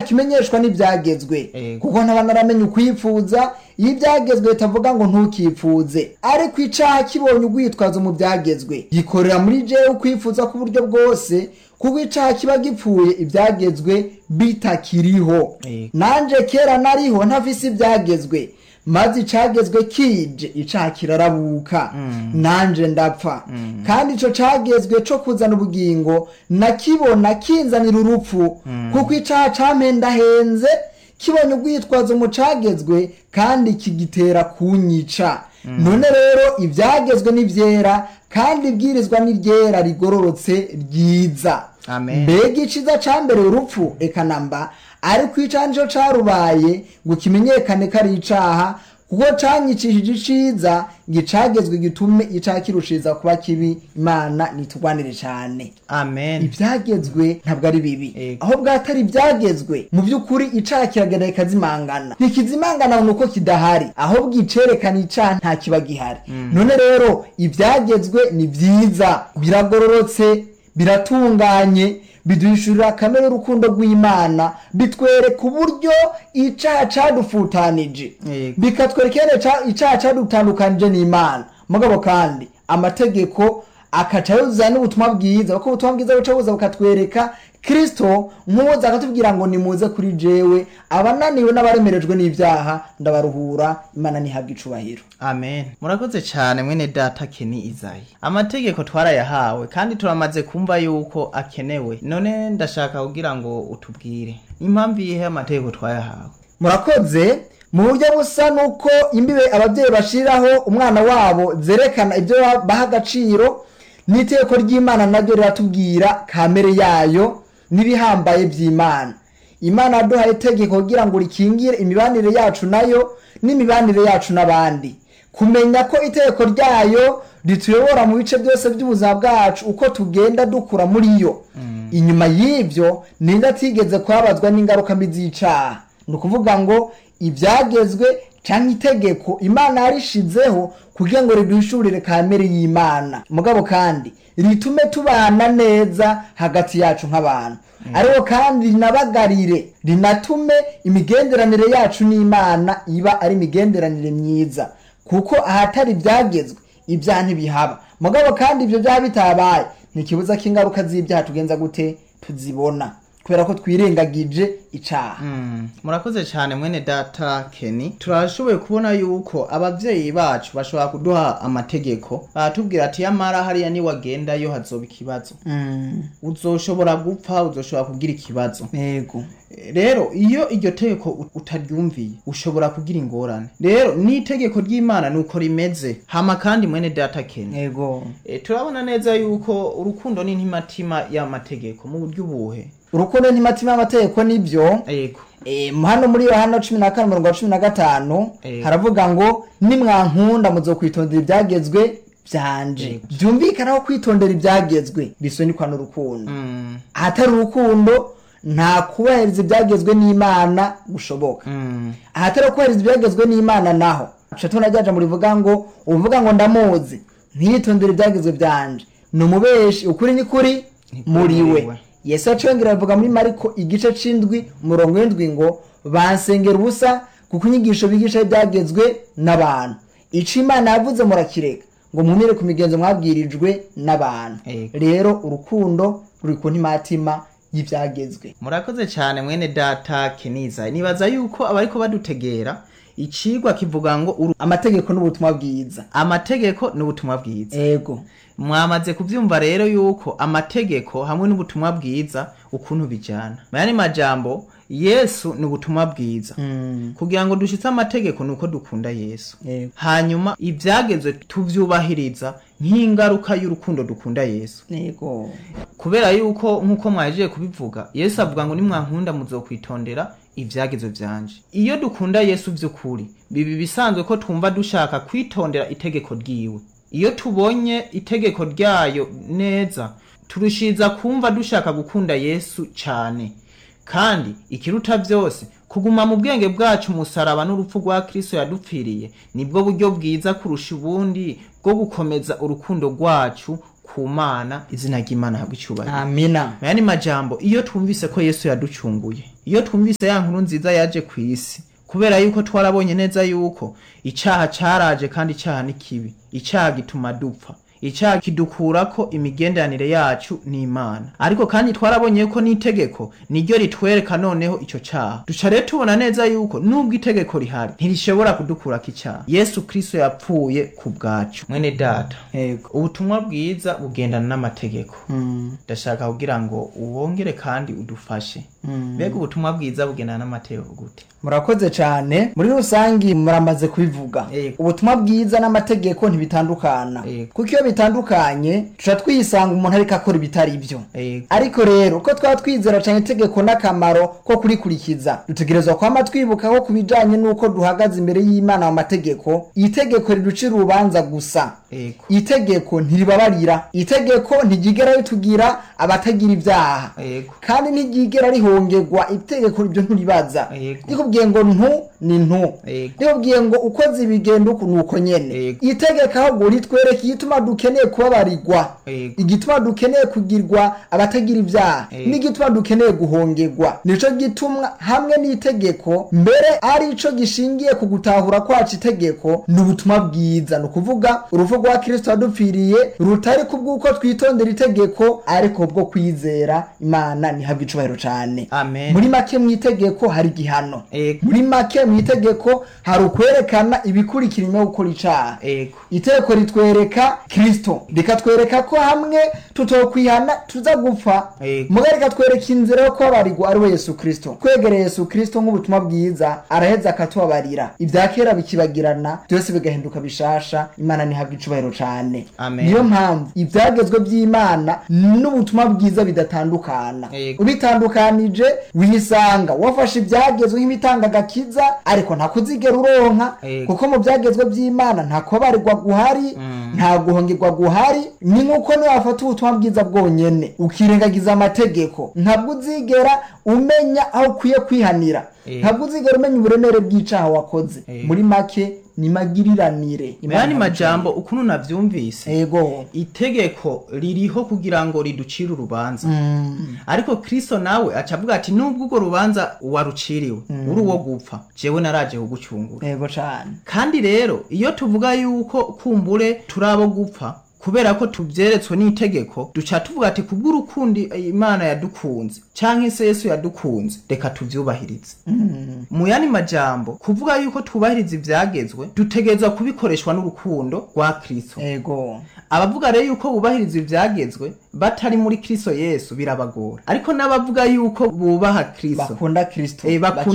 kimenyeshwa n'ibyagezwe kuko ntabana aramenya ukwifuza iyo ibyagezwe bitavuga ngo ntukipfuze ariko icaha kibonye ugwitwazo mu byagezwe gikorera muri jewe ukwifuza ku buryo bwose kuko icaha kiba gipfuye ibyagezwe bitakiriho nanje kera nariho ntafise ibyagezwe maze icagezwe kije icaha kirarabuka nanje ndapfa kandi ico cagezwe co kuzana ubugingo nakibona kinzanira urupfu kuko icaha campendahenze kibonye ubwitwazo mu cagezwe kandi kigitera kunyica none rero ibyagezwe n'ivyera kandi ibwirizwa n'iryera rigororotse ryiza mbega iciza cambere urupfu eka namba ariko icaha nico carubaye ngo kimenyekane ko ari icaha kuko canyicishije iciza gicagezwe gitume icaha kirushiza kuba kibi. Imana nitugwanire cane. Amen. Ibyagezwe ntabwo ari bibi ahubwo atari ibyagezwe mu by'ukuri icaha kiragenda kikazimangana ntikizimangana nuko kidahari ahubwo icerekana icaha nta kiba gihari. None rero ibyagezwe ni byiza biragororotse biratunganye biduhishurira kamere y'urukundo rw'Imana bitwereka uburyo icaha cadufutanije bikatwereka icaha cadutandukanije n'Imana mugabo kandi amategeko akaca yuzana n'ubutumwa bwiza kuko ubutumwa bwiza buca buza bukatwereka Kristo nk'uza akatubwira ngo nimuze kuri jewe abananiwe n'abaremerejwe n'ibyaha ndabaruhura. Imana nihabwa icubahiro. Amen. Murakoze cyane mwene data Keni Izayi. Amategeko twarayahawe kandi turamaze kumva yuko akenewe. None ndashaka kugira ngo utubwire impamvu yihe amategeko twayahawe. Murakoze. Mu buryo busa nuko imbibe ababyeyi bashiraho umwana wabo zerekana ibyo baha agaciro n'iteko ry'Imana naryo riratubwira kamere yayo n'ibihambaye by'Imana. Imana yaduhaye itegeko kugira ngo rikingire imibanire yacu nayo n'imibanire yacu n'abandi. Kumenya ko itegeko ryayo rituyobora mu bice byose by'ubuzima bwacu uko tugenda dukura muri yo. Inyuma y'ibyo ninda tigeze kwabazwa n'ingaruka mbi z'icaha. Nukuvuga ngo ibyagezwe canke itegeko Imana yarishizeho kugira ngo riduhishurire kamere y'Imana mugabo kandi ritume tubana neza hagati yacu nk'abantu ariko kandi rinabagarire rinatume imigenderanire yacu n'Imana iba ari imigenderanire myiza kuko ahatari ibyagezwe ibyaha ntibihaba mugabo kandi ibyo byaha bitabaye ntikibuza ko ingaruka z'ibyaha tugenza gute tuzibona kubera ko twirengagije icaha. Murakoze cyane mwene data Keni. Turashoboye kubona yuko abavyeyi bacu bashobora kuduha amategeko batubwira ati yamara hariya ni wagenda yo hazoba ikibazo. Uzoshobora gupfa uzoshobora kugira ikibazo. Yego. Rero iyo iryo tegeko utaryumviye ushobora kugira ingorane. Rero ni itegeko ry'Imana nuko rimeze. Hama kandi mwene data Keni. Yego. Turabona neza yuko urukundo ni ntimatima y'amategeko mu buryo buhe. Urukundo ntimatima y'amategeko nibyo. Yego. Hano muri Yohana 14:15 haravuga ngo nimwankunda muzokwitondera ibyagezwe byanje. Byumvikana ko kwitondera ibyagezwe bisonikwa n'urukundo. Ahatari urukundo nta kubahiriza ibyagezwe n'Imana gushoboka. Ahatari kubahiriza ibyagezwe n'Imana naho aca tunajyaje muri vuga ngo uvuga ngo ndamuzi ntiyitondera ibyagezwe byanje numubeshi ukuri ni kuri muriwe. Yesu acengera avuga muri Mariko igice c'indwi 7 ngo bansengera ubusa kuko inyigisho bigisha byagezwe n'abantu. Ico Imana yavuze murakireka ngo mwumire ku migenzo mwabwirijwe n'abantu. Rero urukundo ruri ku ntimatima y'ibyagezwe. Murakoze cyane mwene data Keniza. Nibaza yuko abariko badutegera icigwa kivuga ngo amategeko n'ubutumwa bwiza. Amategeko n'ubutumwa bwiza. Yego. Mwamaze kuvyumva rero yuko amategeko hamwe n'ubutumwa bwiza ukuntu bijana. Mayani majambo Yesu n'ubutumwa bwiza. Kugira ngo dushitse amategeko nuko dukunda Yesu. Hanyuma ibyagezwe tuvyubahiriza nk'ingaruka y'urukundo dukunda Yesu. Yego. Kubera yuko nkuko mwaje kubivuga Yesu avuga ngo nimwankunda muzokwitondera ibyagezwe byanje. Iyo dukunda Yesu vy'ukuri bibi bisanzwe ko twumva dushaka kwitondera itegeko ryiwe. Iyo tubonye itegeko ryayo neza turushiza kumva dushaka gukunda Yesu cyane. Kandi ikiruta byose kuguma mu bwenge bwacu musaraba n'urupfu rwa Kristo yadupfiriye nibwo buryo bwiza kurusha ubundi bwo gukomeza urukundo rwacu ku Mana, izina ry'Imana habwe icyubahiro. amina. Yani majambo, iyo twumvise ko Yesu yaducunguye, iyo twumvise ya nkuru nziza yaje ku isi, kubera yuko twarabonye neza yuko icaha caraje kandi icaha ni kibi, icaha gituma dupfa, icaha kidukurako imigenderanire yacu n'Imana, ariko kandi twarabonye ko n'itegeko niryo ritwereka noneho ico caha. Duca rero tubona neza yuko nubwo itegeko rihari ntirishobora kudukurako icaha. Yesu Kristo yapfuye ku bwacu. Mwene data, Yego. ubutumwa bwiza bugendana n'amategeko. Ndashaka kugira ngo uwongere kandi udufashe. Mbega ubutumwa bwiza bugendana n'amategeko gute? Murakoze cyane. Muri rusangi muramaze kubivuga. Ubutumwa bwiza n'amategeko ntibitandukana. Kuko iyo bitandukanye tuca twisanga umuntu ariko akora ibitari ibyo. Ariko rero ko twaba twizera cyane itegeko n'akamaro ko kurikurikiza, dutegerezwa kwama twibuka ko kubijanye nuko duhagaze imbere y'Imana mu mategeko, itegeko riducira urubanza gusa. Itegeko ntiribabarira, itegeko ntigigera ritugira abatagira ibyaha, kandi ntigigera rihongerwa. Itegeko ibyo nturibaza, rikubwiye ngo ntu ni ntu, rikubwiye ngo ukoze ibigendo uku nuko nyene. Itegeko ahubwo ritwereka igituma dukeneye kubabarirwa, igituma dukeneye kugirwa abatagira ibyaha, n'igituma dukeneye guhongerwa. Nico gitumwa hamwe n'itegeko mbere ari ico gishingiye ku gutahura kwacu itegeko n'ubutumwa bwiza, no kuvuga uruvu rwa Kristo yadupfiriye rutari kubw'uko twitondera itegeko, ariko bwo kwizera Imana nihabwe icubahiro cane. Muri make mu itegeko hari igihano, muri make mu itegeko hari ukwerekana ibikurikira inyuma yo gukora icaha. Itegeko ritwereka Kristo, rikatwereka ko hamwe tutokwihana tuza gupfa, muga rikatwereka inzira yo kubabarirwa ari we Yesu Kristo. Kwegereye Yesu Kristo nk'ubutumwa bwiza araheza akatubabarira, ibya kera bikibagirana, byose bigahinduka bishasha. Imana nihabwe icubahiro cane. Niyo mpamvu ibyagezwe by'Imana n'ubutumwa bwiza bidatandukana. Ubitandukanije wisanga wafashe ibyagezwe nk'ibitanga agakiza, ariko nta kuzigera uronka, kuko mu byagezwe by'Imana nta kubabarirwa guhari, nta guhongerwa guhari. Ni nk'uko niwafata ubutumwa bwiza bwonyene ukirengagiza amategeko, ntabwo uzigera umenya aho ukwiye kwihanira, ntabwo uzigera umenya uburemere bw'icaha wakoze. Muri make ni magiriranire. Yani majambo ukuntu navyumvise, itegeko ririho kugira ngo riducire urubanza, ariko Kristo nawe acavuga ati nubwo urwo rubanza waruciriwe uri uwo gupfa, jewe naraje kugucungura. Kandi rero iyo tuvuga yuko kumbure turabo gupfa kubera ko tuvyeretswe n'itegeko, duca tuvuga ati kubw'urukundo Imana yadukunze canke se Yesu yadukunze, reka tuvyubahirize. Mu yandi majambo kuvuga yuko twubahiriza ivyagezwe, dutegerezwa kubikoreshwa n'urukundo rwa Kristo. Abavuga rero yuko bubahiriza ivyagezwe batari muri Kristo Yesu birabagora, ariko n'abavuga yuko bubaha Kristo, bakunda Kristo,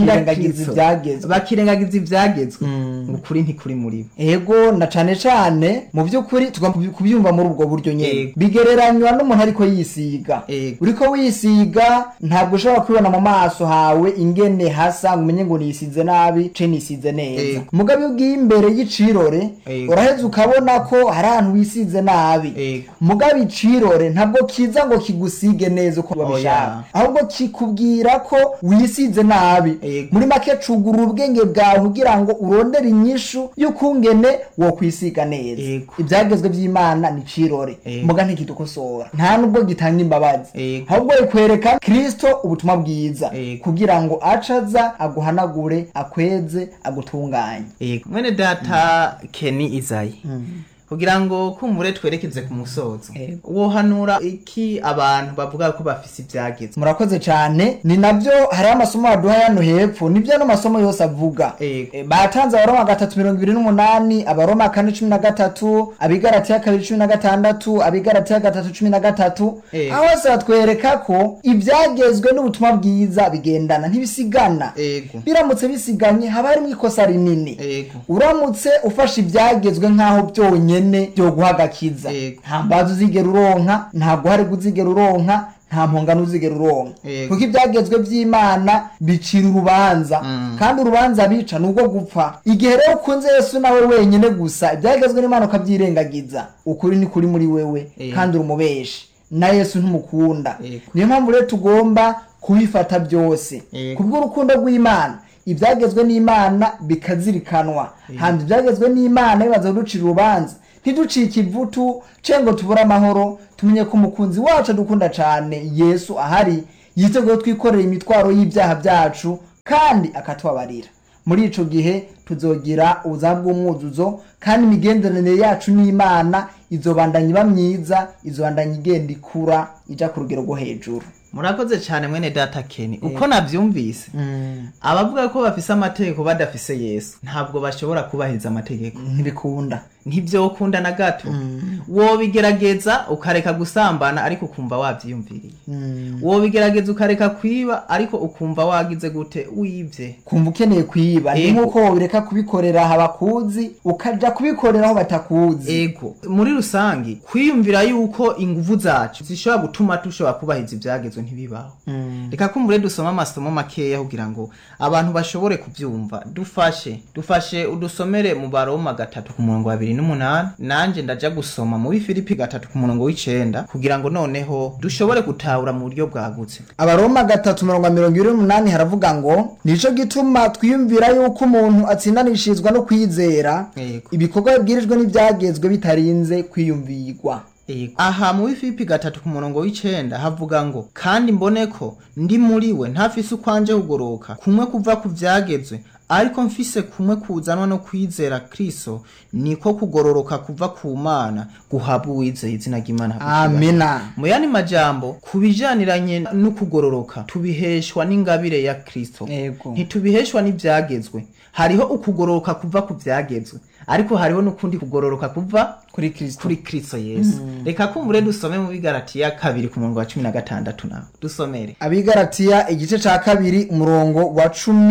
bakirengagiza ivyagezwe, ukuri ntikuri muri bo. Na cane cane mu by'ukuri tugomba kubyumva muri ubwo buryo nyene. Bigereranywa n'umuntu ariko yisiga. Uriko wisiga ntabwo ushobora kubona mu maso hawe ingene hasa ngo umenye ngo nisize nabi ce nisize neza. Mugabe ugiye imbere y'icirore uraheza ukabona ko hari ahantu wisize nabi. Mugabe icirore ntabwo kiza ngo kigusige neza uko babishaka, ahubwo kikubwira ko wisize nabi. Muri make cugura ubwenge bwawe kugira ngo urondere inyishu y'ukungene wo kwisiga neza. Ibyagezwe by'Imana ni cirore, muga ntikidukosora, nta nubwo gitanga imbabazi, ahubwo ikwereka Kristo ubutumwa bwiza kugira ngo acaza aguhanagure, akweze, agutunganye. Mwene data Kenny Izayi, kugira ngo kumbure twerekeze ku musozo, wohanura iki abantu bavuga ko bafise ivyagezwe? Murakoze cyane. Ni nabyo hari amasomo aduha hano hepfo, nibyo no masomo yose avuga. Batanze Abaroma 3:28, Abaroma 4:13, Abigalatiya 2:16, Abigalatiya 3:13. Aho se atwereka ko ibyagezwe n'ubutumwa bwiza bigendana ntibisigana. Biramutse bisiganye haba harimo ikosa rinini. Uramutse ufashe ibyagezwe nkaho byonye byo guhagakiza, nta mbazo uzigera uronka, nta guhare guzigera uronka, nta mpongano uzigera uronka, kuko ibyagezwe by'Imana bicira urubanza, kandi urubanza bica nubwo gupfa. Igihe rero ukunze Yesu nawe wenyene gusa, ibyagezwe n'Imana ukabyirengagiza, ukuri ni kuri muri wewe, kandi urumubeshi na Yesu ntumukunda. Niyo mpamvu rero tugomba kubifata byose kubw'urukundo rw'Imana. Ibyagezwe n'Imana bikazirikanwa, handi ibyagezwe n'Imana bibaza kuducira urubanza ntiducike ivutu cengo tubure amahoro, tumenye ko umukunzi wacu adukunda cane Yesu ahari yiteguye twikorera imitwaro y'ibyaha byacu kandi akatubabarira. Muri ico gihe tuzogira ubuzima bw'umwuzuzo kandi imigenderanire yacu n'Imana izobandanya iba myiza, izobandanya igenda ikura ija ku rugero rwo hejuru. Murakoze cyane mwene data Kenny. Uko navyumvise abavuga ko bafise amategeko badafise Yesu ntabwo bashobora kubahiriza amategeko. Ntibikunda, ntivyokunda na gato. Wobigerageza ukareka gusambana ariko ukumva wavyiyumviriye. Wobigerageza ukareka kwiba ariko ukumva wagize gute wivye. Kumva ukeneye kwiba ni nkuko wobireka kubikorera abakuzi ukaja kubikorera aho batakuzi. Ego muri rusangi kwiyumvira yuko inguvu zacu zishobora gutuma tushobora kubahiriza ivyagezwe ntibibaho. Reka kumbure dusoma amasomo makeya kugira ngo abantu bashobore kuvyumva. Dufashe udusomere mu Baroma 3:28 nanje ndaja gusoma mu Filipi 3:9 kugira ngo noneho dushobore gutahura mu buryo bwagutse. Abaroma 3:28 haravuga ngo nico gituma twiyumvira yuko umuntu atsindanishirizwa no kwizera ibikorwa bibwirijwe n'ivyagezwe bitarinze kwiyumvirwa. Aha mu Filipi 3:9 havuga ngo kandi mbone ko ndi muri we ntafise ukwanje kugoroka kumwe kuva ku vyagezwe ariko mfise kumwe kuzanwa no kwizera Kristo niko kugororoka kuva ku Mana guhabwa uwizeye izina ry'Imana. Amina. Mu yandi majambo kubijaniranye no kugororoka tubiheshwa n'ingabire ya Kristo. Ntitubiheshwa n'ivyagezwe. Hariho ukugororoka kuva ku vyagezwe ariko hariho n'ukundi kugororoka kuva kuri Kristo Yesu. Reka kumbure dusome mu Bigalatiya 2:16 nawe dusomere. Abigalatiya igice ca 2 umurongo wa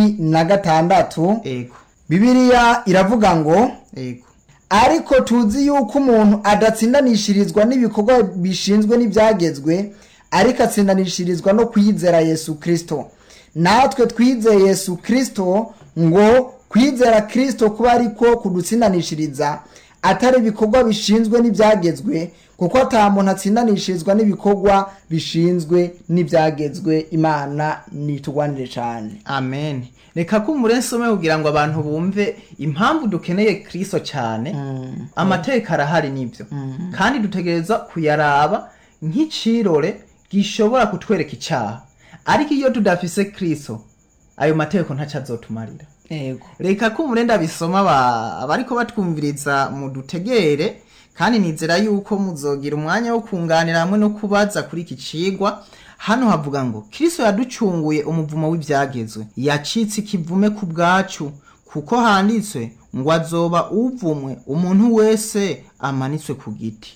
16. Bibiliya iravuga ngo ariko tuzi yuko umuntu adatsindanishirizwa n'ibikorwa bishinzwe n'ivyagezwe ariko atsindanishirizwa no kwizera Yesu Kristo. Natwe twizeye Yesu Kristo ngo kwizera Kristo kuba ariko kudutsindanishiriza atari ibikorwa bishinzwe n'ivyagezwe kuko ata muntu atsindanishirizwa n'ibikorwa bishinzwe n'ivyagezwe. Imana nitugwanire cyane. Amen. Reka kumbure nsome kugira ngo abantu bumve impamvu dukeneye Kristo cyane. Amateka arahari nibyo kandi dutegereza kuyaraba nk'icirore gishobora kutwereka icyaha, ariko iyo tudafise Kristo ayo mateko ntaca azotumarira. Reka kumbure ndabisoma abariko batwumviriza mu dutegere kandi nizera yuko muzogira umwanya wo kunganira hamwe no kubaza kuri iki cigwa. Hano havuga ngo Kristo yaducunguye umuvumo w'ivyagezwe, yacitse ikivume ku bwacu kuko handitswe ngo azoba uvumwe umuntu wese amanitswe ku giti.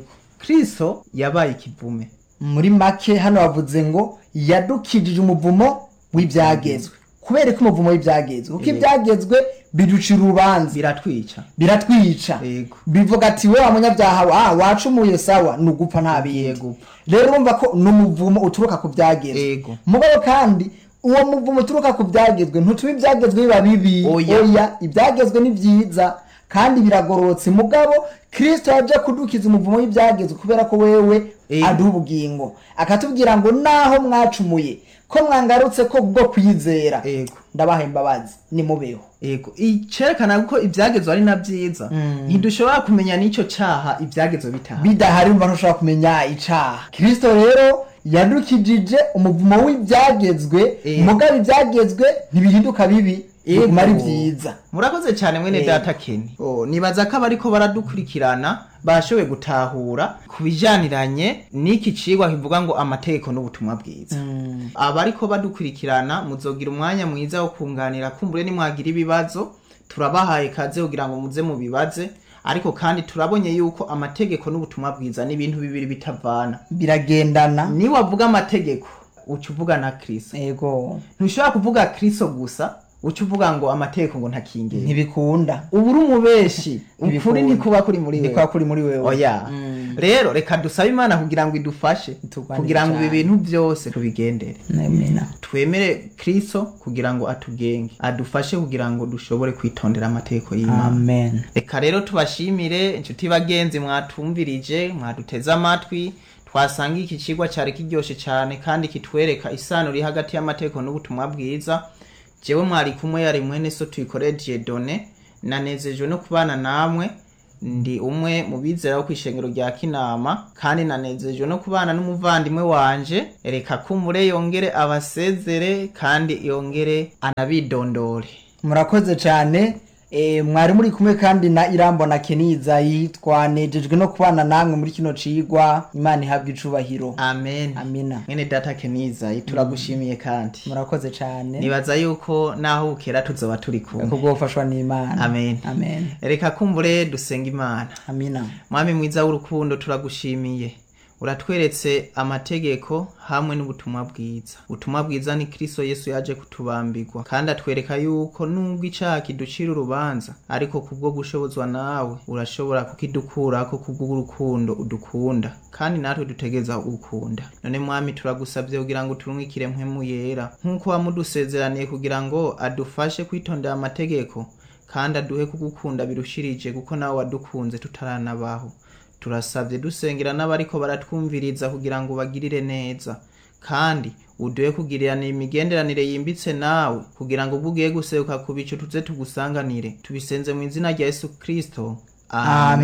Kristo yabaye ikivume. Muri make hano bavuze ngo yadukijije umuvumo w'ivyagezwe. Kubera ko umuvumo w'ivyagezwe kuko ivyagezwe biducira urubanza, biratwica. Bivuga ati we umunyabyaha wacumuye sawa nugupfa ntabiyego. Rero urumva ko n'umuvumo uturuka ku vyagezwe. Mugabo kandi uwo muvumo uturuka ku vyagezwe ntutuma ivyagezwe biba bibi. Oya, ivyagezwe ni vyiza kandi biragororotse. Mugabo Kristo yaje kudukiza umuvumo w'ivyagezwe kubera ko wewe aduha ubugingo, akatubwira ngo naho mwacumuye ko mwangarutse ko bwo kwizera ndabaha imbabazi nimubeho. Icerekana ko ivyagezwe ari na vyiza. Ntidushobora kumenya n'ico caha ivyagezwe bidahari umva ntushobora kumenya icaha. Kristo rero yadukijije umuvumo w'ivyagezwe. Mugabo ivyagezwe ntibihinduka bibi, biguma ari vyiza. Murakoze cyane mwene data Kenny. Nibaza ko abariko baradukurikirana bashoboye gutahura kubijaniranye n'iki cigwa kivuga ngo amategeko n'ubutumwa bwiza. Abariko badukurikirana muzogira umwanya mwiza wo kunganira kumbure nimwagira ibibazo turabahaye kaze kugira ngo muze mu bibaze, ariko kandi turabonye yuko amategeko n'ubutumwa bwiza ni ibintu bibiri bitavana, biragendana. Ni wavuga amategeko ucuvuga na Kristo. Ntushobora kuvuga Kristo gusa ucuvuga ngo amategeko ngo ntakingere. Ntibikunda. Uburi umubeshi ukuri ntikuba kuri muri wewe. Nikuba kuri muri wewe. Oya. Rero reka dusabe Imana kugira ngo idufashe kugira ngo ibi bintu byose tubigendere. Twemere Kristo kugira ngo atugenge, adufashe kugira ngo dushobore kwitondera amategeko y'Imana. Amen. Reka rero tubashimire inshuti bagenzi mwatumvirije, mwaduteze amatwi. Twasanga iki cigwa cyari kiryoshe cyane kandi kitwereka isano ri hagati y'amategeko n'ubutumwa bwiza. Jewe mwari kumwe yari mwene so tuyikoreye Dieudonné, nanezejwe no kubana namwe. ndi umwe mu bizera wo kw'ishengero rya Kinama kandi nanezejwe no kubana n'umuvandimwe wanje. Reka kumbure yongere abasezere kandi yongere anabidondore. Murakoze cyane. Mwari muri kumwe kandi na Irambona Keniza, twanejejwe no kubana namwe muri kino cigwa. Imana ihabwe icubahiro. Amen. Amina. Mwene data Keniza turagushimiye kandi murakoze cyane. Nibaza yuko naho bukera tuzoba turi kumwe kubwo gufashwa n'Imana. Amen. Amen. Reka kumbure dusenga Imana. Amina. Mwami mwiza w'urukundo turagushimiye, uratweretse amategeko hamwe n'ubutumwa bwiza. Ubutumwa bwiza ni Kristo Yesu yaje kutubambirwa, kandi atwereka yuko nubwo icaha kiducira urubanza, ariko kubwo gushobozwa nawe urashobora kukidukurako kubw'urukundo udukunda, kandi natwe dutegeza gukunda. None Mwami turagusabye kugira ngo turungikire mpwemu yera nk'uko wamudusezeraniye, kugira ngo adufashe kwitondera amategeko kandi aduhe kugukunda birushirije, kuko nawe wadukunze tutaranabaho. Turasabye dusengera n'abariko baratwumviriza kugira ngo bagirire neza, kandi uduhe kugirirana imigenderanire yimbitse nawe, kugira ngo ubwo ugiye guseruka ku bicu tuze tugusanganire. Tubisenze mu izina rya Yesu Kristo. Amen.